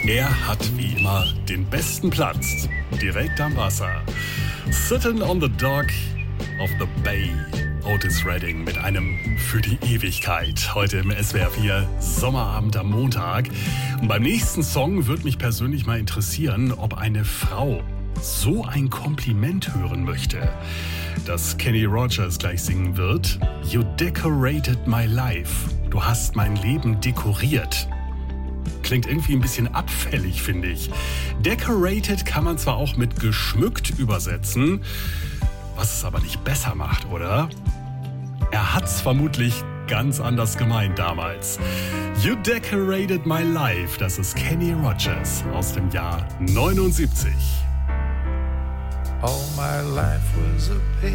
Er hat wie immer den besten Platz, direkt am Wasser. Sitting on the dock of the bay. Otis Redding mit einem Für die Ewigkeit. Heute im SWR 4 Sommerabend am Montag. Und beim nächsten Song würde mich persönlich mal interessieren, ob eine Frau so ein Kompliment hören möchte, das Kenny Rogers gleich singen wird. You decorated my life. Du hast mein Leben dekoriert. Klingt irgendwie ein bisschen abfällig, finde ich. Decorated kann man zwar auch mit geschmückt übersetzen, was es aber nicht besser macht, oder? Er hat's vermutlich ganz anders gemeint damals. You decorated my life. Das ist Kenny Rogers aus dem Jahr 79. All my life was a